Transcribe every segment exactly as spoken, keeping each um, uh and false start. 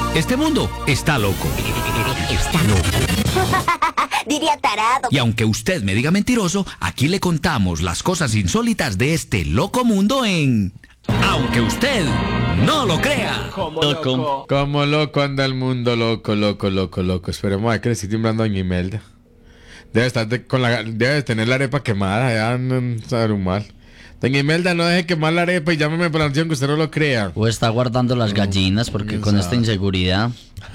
Este mundo está loco. Está loco. Diría tarado. Y aunque usted me diga mentiroso, aquí le contamos las cosas insólitas de este loco mundo en... Aunque usted no lo crea. Como loco. Como loco anda el mundo, loco, loco, loco, loco. Esperemos a ver que le estoy timbrando a doña Imelda. Debe estar de, con la, debe tener la arepa quemada, ya no sabe mal. Doña Imelda, no deje quemar la arepa y llámeme por la noche que usted no lo crea. O está guardando las gallinas porque con esta inseguridad.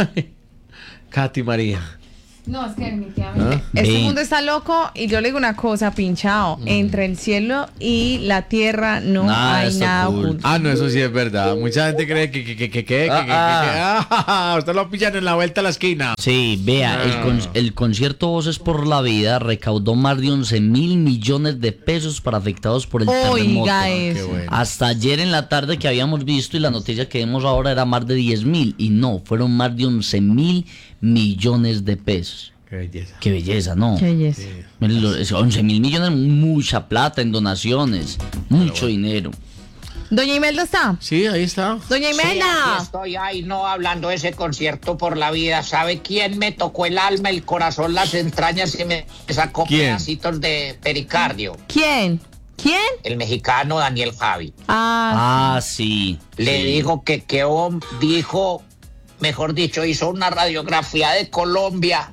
Katy María. No, es que definitivamente. ¿Ah? Este Sí. mundo está loco y yo le digo una cosa, pinchado. Mm. Entre el cielo y la tierra no Nada hay está nada oculto. oculto. Ah, no, eso sí es verdad. Mucha gente cree que, que, que, que, que, que, Ah, que, ah. que, que, ah, usted lo pillan en la vuelta a la esquina. Sí, vea, el, con- el concierto Voces por la Vida recaudó más de once mil millones de pesos para afectados por el terremoto. Oiga Qué eso. bueno. Hasta ayer en la tarde que habíamos visto y la noticia que vemos ahora era más de diez mil y no, fueron más de once mil millones de pesos. Qué belleza. Qué belleza, ¿no? Qué belleza. Miren, lo- es once mil millones, mucha plata en donaciones, mucho dinero. Doña Imelda está. Sí, ahí está. Doña Sí, aquí Imelda. estoy ahí, no hablando de ese concierto por la vida. ¿Sabe quién me tocó el alma, el corazón, las entrañas y me sacó ¿Quién? pedacitos de pericardio? ¿Quién? ¿Quién? El mexicano Daniel Javi. Ah, Ah, sí. Le sí. dijo que Keom dijo, mejor dicho, hizo una radiografía de Colombia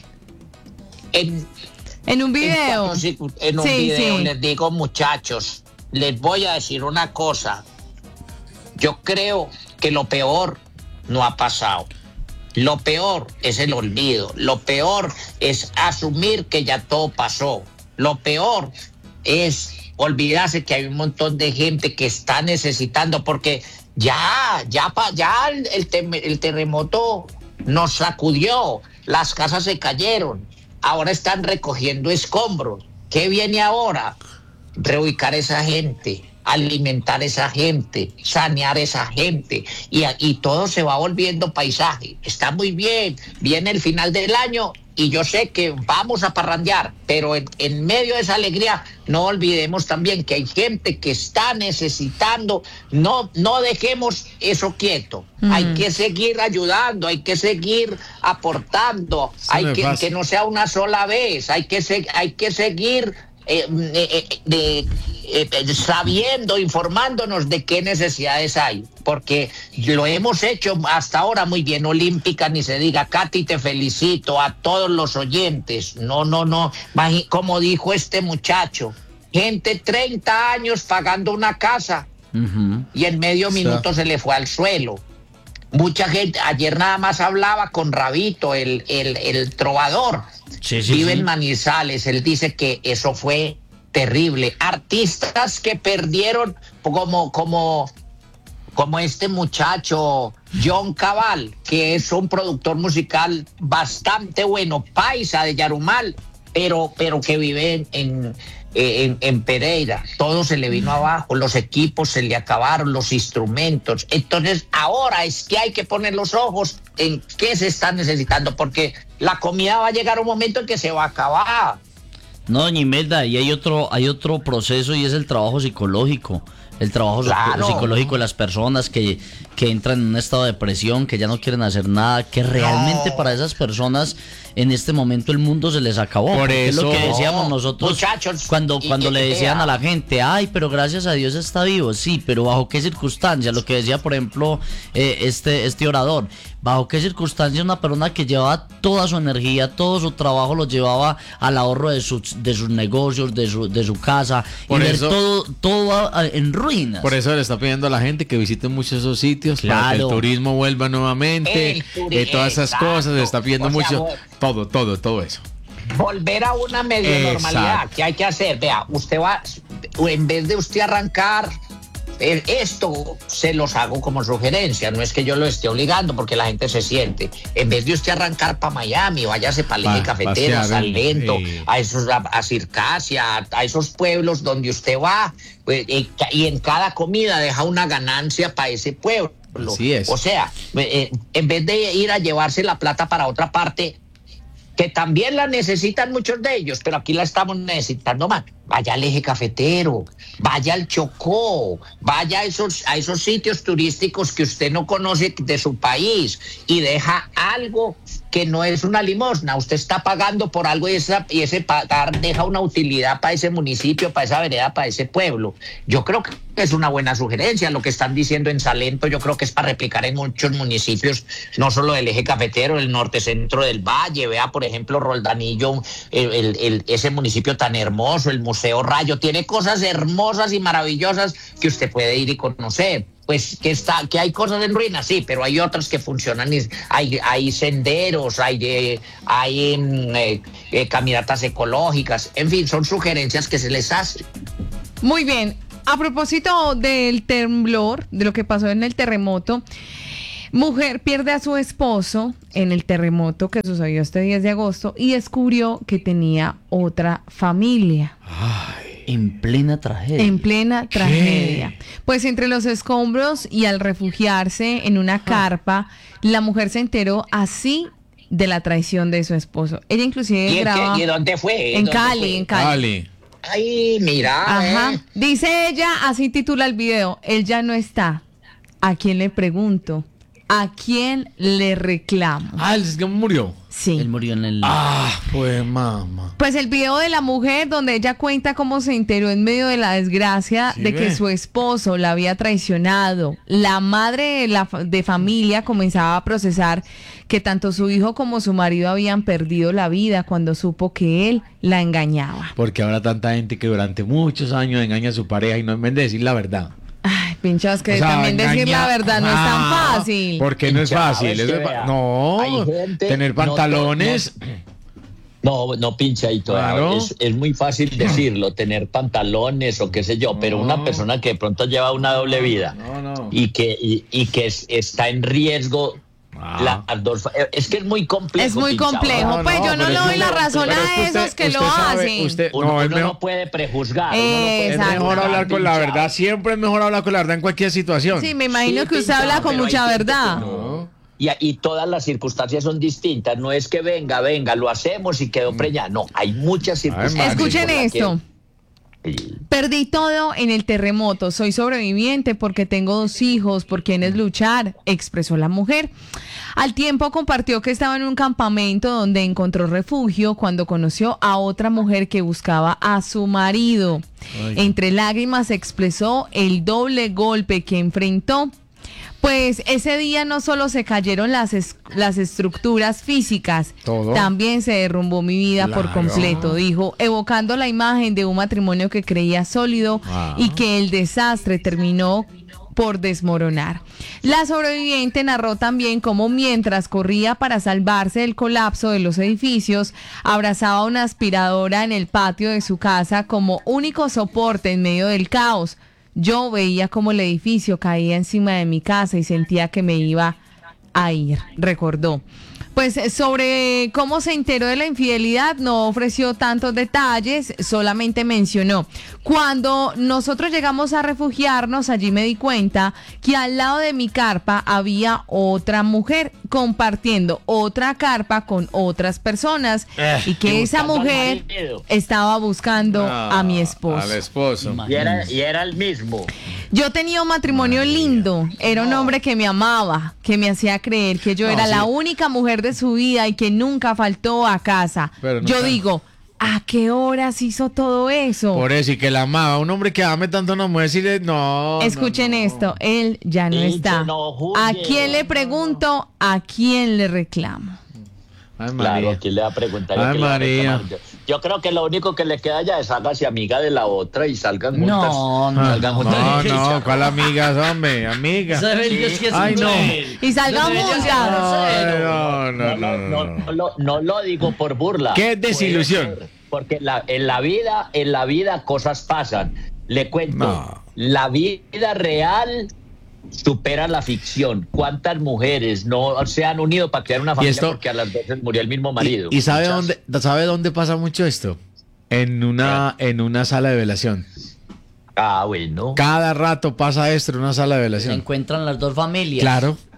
en, en un en video. cuatro secu- en un Sí, video. sí. Les digo, muchachos, les voy a decir una cosa. Yo creo que lo peor no ha pasado. Lo peor es el olvido. Lo peor es asumir que ya todo pasó. Lo peor es olvidarse que hay un montón de gente que está necesitando, porque ya, ya, pa- ya el, el tem- el terremoto nos sacudió, las casas se cayeron, ahora están recogiendo escombros. ¿Qué viene ahora? Reubicar a esa gente, alimentar a esa gente, sanear a esa gente, y, a- y todo se va volviendo paisaje. Está muy bien, viene el final del año y yo sé que vamos a parrandear, pero en, en medio de esa alegría no olvidemos también que hay gente que está necesitando. No, no dejemos eso quieto. Mm. Hay que seguir ayudando, hay que seguir aportando, Eso hay no es que, fácil. que no sea una sola vez, hay que, se- hay que seguir eh, eh, eh, de, eh, eh, sabiendo, informándonos de qué necesidades hay, porque lo hemos hecho hasta ahora muy bien. Olímpica, ni se diga. Katy, te felicito, a todos los oyentes. No, no, no, Imagi- como dijo este muchacho, gente treinta años pagando una casa Ujú. y en medio sea. minuto se le fue al suelo. Mucha gente, ayer nada más hablaba con Rabito, el, el, el trovador, Sí, sí, vive sí. en Manizales. Él dice que eso fue terrible. Artistas que perdieron, como, como, como este muchacho John Cabal, que es un productor musical bastante bueno, paisa de Yarumal, pero, pero que vive en, en, en, en Pereira. Todo se le vino abajo, los equipos se le acabaron, los instrumentos. Entonces ahora es que hay que poner los ojos en qué se está necesitando, porque la comida va a llegar un momento en que se va a acabar. No, doña Imelda, y hay otro, hay otro proceso y es el trabajo psicológico. El trabajo Claro. psicológico de las personas que, que entran en un estado de depresión, que ya no quieren hacer nada, que realmente No. para esas personas en este momento el mundo se les acabó. Por porque es lo eso- que decíamos No, nosotros muchachos, cuando, y- cuando y- le decían vea. a la gente, ay, pero gracias a Dios está vivo. Sí, pero ¿bajo qué circunstancias? Lo que decía, por ejemplo, eh, este, este orador. ¿Bajo qué circunstancias una persona que llevaba toda su energía, todo su trabajo lo llevaba al ahorro de sus, de sus negocios, de su, de su casa, Por y ver eso- todo, todo ah, en ruinas? Por eso le está pidiendo a la gente que visite muchos esos sitios para que el Claro. turismo vuelva nuevamente, El turi- eh, todas esas exacto. cosas, le está pidiendo O sea, mucho, vos- todo, todo, todo eso. Volver a una medio Exacto. normalidad. ¿Qué hay que hacer? Vea, usted va, en vez de usted arrancar, eh, esto se los hago como sugerencia, no es que yo lo esté obligando, porque la gente se siente. En vez de usted arrancar para Miami, váyase para el eje Pa- cafetero, a pasear, Salento, eh. a esos, a, a Circasia, a, a esos pueblos donde usted va, pues, eh, y en cada comida deja una ganancia para ese pueblo. Así es. O sea, eh, eh, en vez de ir a llevarse la plata para otra parte, que también la necesitan muchos de ellos, pero aquí la estamos necesitando más. vaya al Eje Cafetero, vaya al Chocó, vaya a esos, a esos sitios turísticos que usted no conoce de su país y deja algo que no es una limosna. Usted está pagando por algo y, esa, y ese pagar deja una utilidad para ese municipio, para esa vereda, para ese pueblo. Yo creo que es una buena sugerencia. Lo que están diciendo en Salento, yo creo que es para replicar en muchos municipios, no solo del Eje Cafetero, el norte centro del Valle. Vea, por ejemplo, Roldanillo, el, el, el, ese municipio tan hermoso, el Museo Rayo, tiene cosas hermosas y maravillosas que usted puede ir y conocer. Pues que está, que hay cosas en ruinas, sí, pero hay otras que funcionan. Y hay, hay senderos, hay, eh, hay eh, eh, caminatas ecológicas, en fin, son sugerencias que se les hace. Muy bien. A propósito del temblor, de lo que pasó en el terremoto, mujer pierde a su esposo en el terremoto que sucedió este diez de agosto y descubrió que tenía otra familia. Ay. En plena tragedia. En plena tragedia. Pues entre los escombros y al refugiarse en una carpa, la mujer se enteró así de la traición de su esposo. Ella inclusive ¿Y, graba... qué, ¿Y dónde fue? En ¿Dónde Cali, fue? en Cali. Cali. Ay, mira. Ajá. eh. Dice ella, así titula el video, él ya no está. ¿A quién le pregunto? ¿A quién le reclamo? Ah, el que murió. Sí. Él murió en el... Ah, pues mamá. Pues el video de la mujer donde ella cuenta cómo se enteró en medio de la desgracia Sí, de que ve. su esposo la había traicionado. La madre de, la, fa- de familia comenzaba a procesar que tanto su hijo como su marido habían perdido la vida cuando supo que él la engañaba. Porque habrá tanta gente que durante muchos años engaña a su pareja y no en vez de decir la verdad. Ay, pinchas, que O sea, también decir engaña- la verdad no es tan Ah, fácil. Porque no es Pinchado, fácil. es eso que es fa- vea, no, hay gente- tener no, pantalones. No, no pinchadito. Claro. Es, es muy fácil decirlo, tener pantalones o qué sé yo, pero No. una persona que de pronto lleva una doble vida No, no. y que, y, y que es- está en riesgo. Ah. Las dos, es que es muy complejo. Es muy pinchado. complejo. No, pues no, yo no pero le es doy que la usted- razón pero es a que usted- esos que usted lo sabe, hacen. usted- Uno, No, es uno mejor- no puede prejuzgar. uno no puede Es Exacto. mejor hablar con la pinchado. verdad. Siempre es mejor hablar con la verdad en cualquier situación. Sí, me imagino Sí, que usted pinchado, habla con pero hay mucha gente que verdad. No. Y, y todas las circunstancias son distintas. No es que venga, venga, lo hacemos y quedó preñada. No, hay muchas circunstancias. Escuchen por las que- esto. Sí. Perdí todo en el terremoto. Soy sobreviviente porque tengo dos hijos por quienes luchar, expresó la mujer. Al tiempo compartió que estaba en un campamento donde encontró refugio cuando conoció a otra mujer que buscaba a su marido. Entre lágrimas expresó el doble golpe que enfrentó. Pues ese día no solo se cayeron las, es- las estructuras físicas, Todo. también se derrumbó mi vida por Claro. completo, dijo, evocando la imagen de un matrimonio que creía sólido Ah. y que el desastre terminó por desmoronar. La sobreviviente narró también cómo mientras corría para salvarse del colapso de los edificios, abrazaba una aspiradora en el patio de su casa como único soporte en medio del caos. Yo veía cómo el edificio caía encima de mi casa y sentía que me iba a ir, recordó. Pues sobre cómo se enteró de la infidelidad no ofreció tantos detalles, solamente mencionó: cuando nosotros llegamos a refugiarnos, allí me di cuenta que al lado de mi carpa había otra mujer compartiendo otra carpa con otras personas Eh, y que y esa buscando al mujer marido. estaba buscando Ah, a mi esposo. Al esposo. Y era, y era el mismo. Yo tenía un matrimonio lindo, era un hombre que me amaba, que me hacía creer que yo No, era sí. la única mujer de su vida y que nunca faltó a casa. Pero no Yo está- digo, ¿a qué horas hizo todo eso? Por eso, y que la amaba. Un hombre que ame tanto a una mujer, decirle, no. no, Escuchen no. esto, él ya no Pinche, está. no juzgue, ¿A quién le no. pregunto? ¿A quién le reclamo? Ay, María. Claro, ¿quién le va a preguntar? Ay, ¿Quién le va a María. reclamar? Yo, yo creo que lo único que le queda ya es hágase amiga de la otra y salgan juntas. No, no, Salgan juntas. No, no, ¿cuál amigas, hombre? Amigas. Se ve el que es Ay, un no. cruel. Y salgan No debería juntas. ser grosero. No, no, No, no, no, no, no, no. no lo, no lo digo por burla. Qué desilusión. Puede ser, porque la, en la vida, en la vida cosas pasan. Le cuento, No. la vida real supera la ficción. ¿Cuántas mujeres no se han unido para crear una familia esto- porque a las veces murió el mismo marido? ¿Y, y sabe Muchas. dónde, sabe dónde pasa mucho esto? En una, en una sala de velación. Ah, bueno. Cada rato pasa esto en una sala de Se velación. encuentran las dos familias. Claro.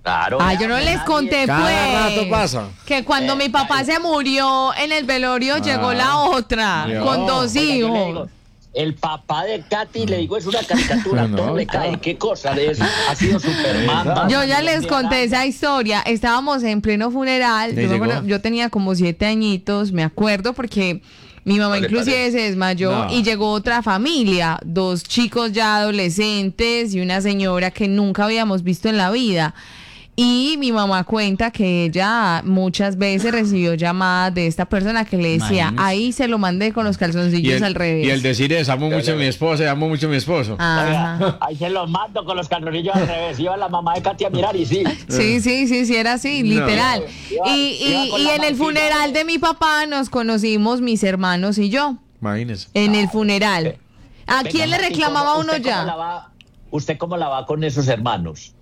Claro. Ah, yo no les conté, Cada pues. rato pasa. Que cuando mi papá se murió en el velorio, llegó la otra, Dios. con dos Oiga, yo le digo, hijos. el papá de Katy, le digo, es una caricatura, No, todo le cae, qué cosa de eso. Ha sido Superman. Batman, Yo ya les Hombre conté Araña. esa historia. Estábamos en pleno funeral. ¿Le Yo, me llegó? acuerdo- yo tenía como siete añitos, me acuerdo, porque mi mamá ¿Qué le inclusive parece? se desmayó No. y llegó otra familia, dos chicos ya adolescentes y una señora que nunca habíamos visto en la vida. Y mi mamá cuenta que ella muchas veces recibió llamadas de esta persona que le decía, Imagínese. ahí se lo mandé con los Y calzoncillos el, al revés. y el decir es, amo mucho a mi esposa, y amo mucho a mi esposo. Ajá. Oiga, ahí se los mando con los calzoncillos al revés. Iba la mamá de Katy a mirar y sí. Sí, sí, sí, sí, era así, literal. Iba- Y, iba y, con y la en el mancilla. funeral de mi papá nos conocimos mis hermanos y yo. Imagínese. En el funeral. ¿A Venga, quién le Katy, reclamaba ¿cómo- uno usted cómo la ya? va- ¿Usted cómo la va con esos hermanos?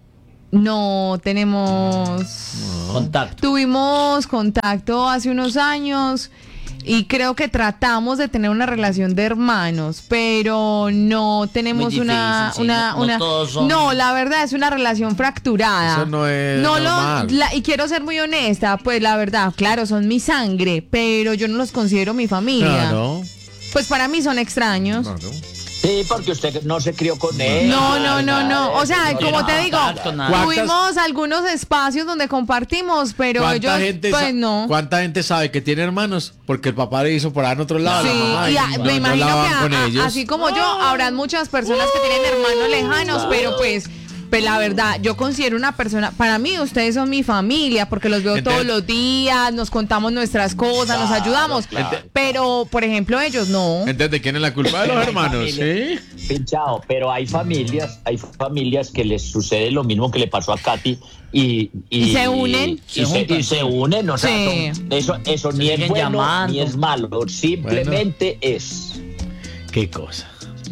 No tenemos... Contacto. Tuvimos contacto hace unos años y creo que tratamos de tener una relación de hermanos, pero no tenemos Muy una, difícil, sí, una, no- no una- todos son- no, la verdad es una relación fracturada. Eso no es No normal. lo, la- y quiero ser muy honesta, pues la verdad, claro, son mi sangre, pero yo no los considero mi familia. Claro. Pues para mí son extraños. Claro. Sí, porque usted no se crió con él. No, no, no, no. O sea, No, como no, te digo, contacto, nada. tuvimos algunos espacios donde compartimos, pero ¿Cuánta ellos, gente pues sa- no. ¿Cuánta gente sabe que tiene hermanos? Porque el papá le hizo por ahí en otro lado. Sí, la mamá, y a- no- me no imagino la van que a- con a- ellos. así como yo, habrán muchas personas que tienen hermanos lejanos, pero pues, pues la verdad, yo considero una persona, para mí ustedes son mi familia, porque los veo Entonces- todos los días, nos contamos nuestras cosas, nos ayudamos, pero por ejemplo ellos no. Entonces, ¿de quién es la culpa de los hermanos? ¿Sí? Pinchado, pero hay familias, hay familias que les sucede lo mismo que le pasó a Katy y, ¿Y se unen? y se, y se unen, o sea, Sí. son- eso, eso Se ni es siguen bueno llamando. ni es malo, simplemente es. Qué cosa.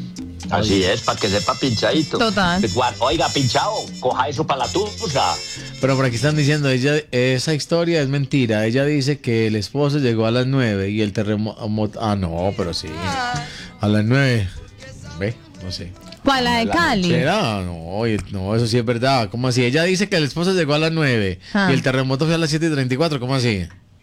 Así es, para que sepa pinchadito. Total. Igual, oiga, pinchado, coja eso para la tusa. Pero por aquí están diciendo, ella, esa historia es mentira. Ella dice que el esposo llegó a las nueve y el terremoto... Ah, no, pero sí. A las nueve. Ve, no sé. ¿Cuál, la de Cali? ¿Será? No, oye, no, eso sí es verdad. ¿Cómo así? Ella dice que el esposo llegó a las nueve Ah. y el terremoto fue a las siete y treinta y cuatro. ¿Cómo así?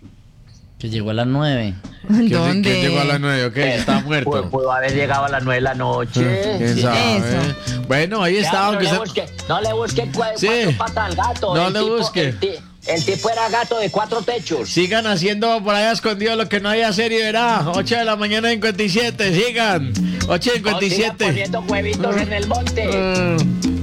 Que llegó a las nueve. ¿Quién, ¿Dónde? quién llegó a las nueve? Ok, está muerto. Pudo, pudo haber llegado a las nueve de la noche. ¿Quién Sí. sabe? Eso. Bueno, ahí Ya, está. no, aunque le sea- busque, no le busque cua- Sí. cuatro patas al gato. No el le tipo, busque. El, ti- el tipo era gato de cuatro techos. Sigan haciendo por allá escondido lo que no haya serie, verá. ocho de la mañana cincuenta y siete, sigan. ocho cincuenta y O siga siete. poniendo huevitos en el monte. Mm.